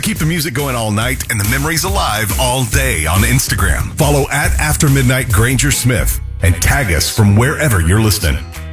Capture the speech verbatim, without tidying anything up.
keep the music going all night and the memories alive all day on Instagram. Follow at After Midnight Granger Smith and tag us from wherever you're listening.